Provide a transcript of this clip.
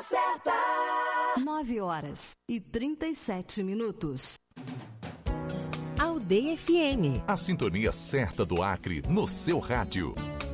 certa. 9h37. Aldeia FM. A sintonia certa do Acre no seu rádio.